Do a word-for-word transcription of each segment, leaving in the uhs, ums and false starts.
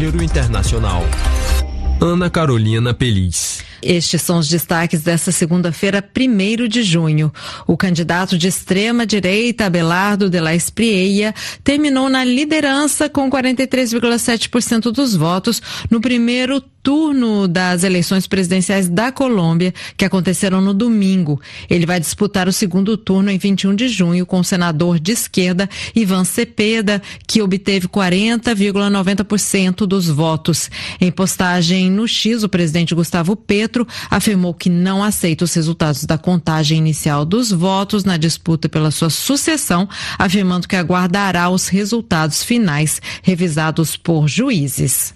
Giro Internacional. Ana Carolina Peliz. Estes são os destaques desta segunda-feira, primeiro de junho. O candidato de extrema-direita, Abelardo de la Espriella, terminou na liderança com quarenta e três vírgula sete por cento dos votos no primeiro turno das eleições presidenciais da Colômbia, que aconteceram no domingo. Ele vai disputar o segundo turno em vinte e um de junho com o senador de esquerda, Iván Cepeda, que obteve quarenta vírgula noventa por cento dos votos. Em postagem no X, o presidente Gustavo Petro afirmou que não aceita os resultados da contagem inicial dos votos na disputa pela sua sucessão, afirmando que aguardará os resultados finais revisados por juízes.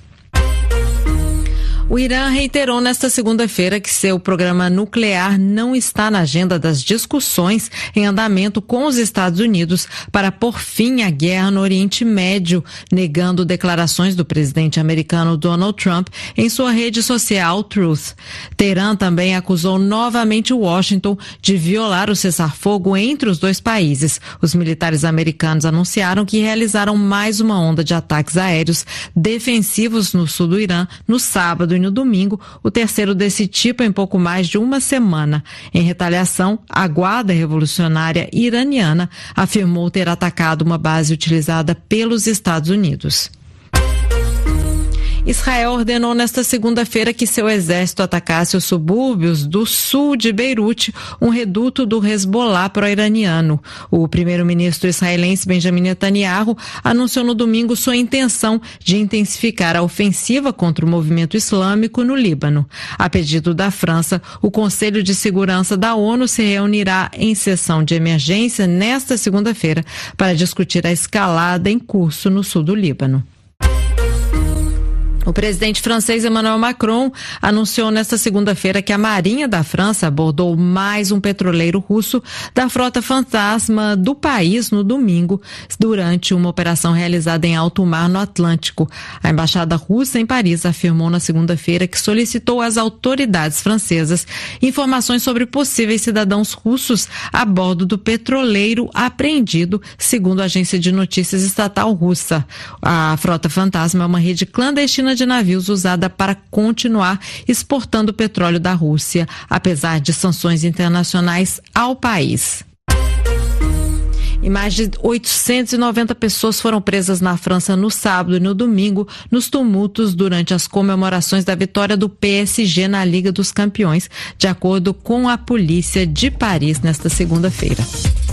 O Irã reiterou nesta segunda-feira que seu programa nuclear não está na agenda das discussões em andamento com os Estados Unidos para pôr fim à guerra no Oriente Médio, negando declarações do presidente americano Donald Trump em sua rede social Truth. Teherã também acusou novamente Washington de violar o cessar-fogo entre os dois países. Os militares americanos anunciaram que realizaram mais uma onda de ataques aéreos defensivos no sul do Irã no sábado e no domingo, o terceiro desse tipo em pouco mais de uma semana. Em retaliação, a Guarda Revolucionária Iraniana afirmou ter atacado uma base utilizada pelos Estados Unidos. Israel ordenou nesta segunda-feira que seu exército atacasse os subúrbios do sul de Beirute, um reduto do Hezbollah pró-iraniano. O primeiro-ministro israelense Benjamin Netanyahu anunciou no domingo sua intenção de intensificar a ofensiva contra o movimento islâmico no Líbano. A pedido da França, o Conselho de Segurança da ONU se reunirá em sessão de emergência nesta segunda-feira para discutir a escalada em curso no sul do Líbano. O presidente francês Emmanuel Macron anunciou nesta segunda-feira que a Marinha da França abordou mais um petroleiro russo da frota fantasma do país no domingo, durante uma operação realizada em alto mar no Atlântico. A embaixada russa em Paris afirmou na segunda-feira que solicitou às autoridades francesas informações sobre possíveis cidadãos russos a bordo do petroleiro apreendido, segundo a agência de notícias estatal russa. A frota fantasma é uma rede clandestina de navios usada para continuar exportando petróleo da Rússia, apesar de sanções internacionais ao país. E mais de oitocentas e noventa pessoas foram presas na França no sábado e no domingo nos tumultos durante as comemorações da vitória do P S G na Liga dos Campeões, de acordo com a polícia de Paris nesta segunda-feira.